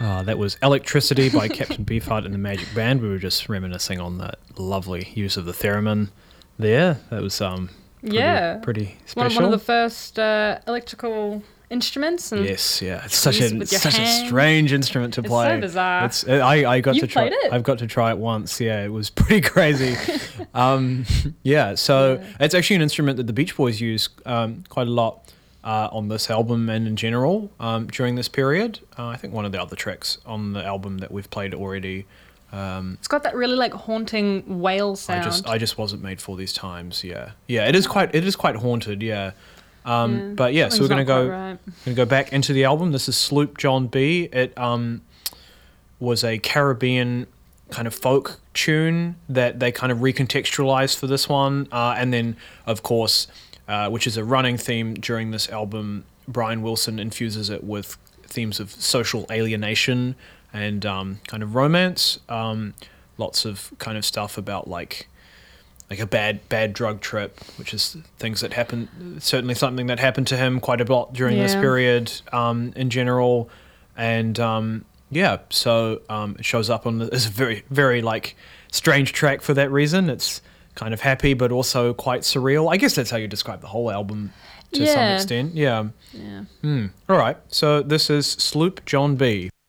That was Electricity by Captain Beefheart and the Magic Band. We were just reminiscing on that lovely use of the theremin there. That was pretty special. One of the first electrical instruments. And yes, yeah. It's such a strange instrument to play. It's so bizarre. You've played it? I've got to try it once. Yeah, it was pretty crazy. It's actually an instrument that the Beach Boys use quite a lot on this album and in general during this period. I think one of the other tracks on the album that we've played already. It's got that really like haunting wail sound. I just wasn't made for these times. Yeah, it is quite haunted. Yeah. But yeah, so we're gonna go back into the album. This is Sloop John B. It was a Caribbean kind of folk tune that they kind of recontextualized for this one, and then of course, which is a running theme during this album, Brian Wilson infuses it with themes of social alienation and kind of romance. Lots of kind of stuff about like a bad drug trip, which is things that happen, certainly something that happened to him quite a lot during this period in general. And so it shows up on it's a very, very like strange track for that reason. It's kind of happy, but also quite surreal. I guess that's how you describe the whole album to some extent. Yeah. All right. So this is Sloop John B.